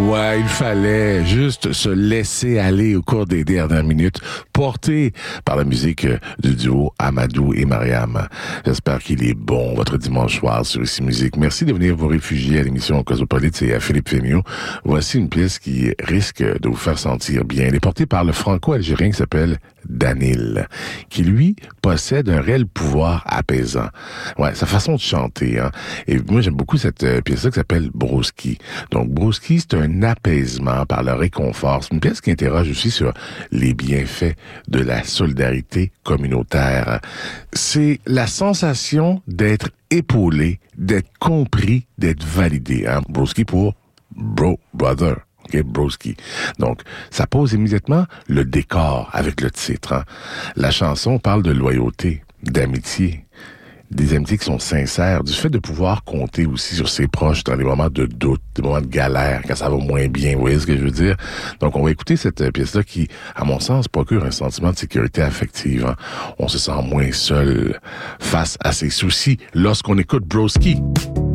Ouais, il fallait juste se laisser aller au cours des dernières minutes, porté par la musique du duo Amadou et Mariam. J'espère qu'il est bon, votre dimanche soir sur Ici Musique. Merci de venir vous réfugier à l'émission Cosmopolite et à Philippe Fémiot. Voici une pièce qui risque de vous faire sentir bien. Elle est portée par le franco-algérien qui s'appelle Danil, qui lui possède un réel pouvoir apaisant. Ouais, sa façon de chanter, hein. Et moi, j'aime beaucoup cette pièce-là qui s'appelle Broski. Donc, Broski, c'est un apaisement par le réconfort. C'est une pièce qui interroge aussi sur les bienfaits de la solidarité communautaire. C'est la sensation d'être épaulé, d'être compris, d'être validé, hein. Broski pour Bro Brother. Okay, Broski. Donc, ça pose immédiatement le décor avec le titre, hein. La chanson parle de loyauté, d'amitié, des amitiés qui sont sincères, du fait de pouvoir compter aussi sur ses proches dans les moments de doute, des moments de galère, quand ça va moins bien, vous voyez ce que je veux dire? Donc, on va écouter cette pièce-là qui, à mon sens, procure un sentiment de sécurité affective, hein. On se sent moins seul face à ses soucis lorsqu'on écoute Broski.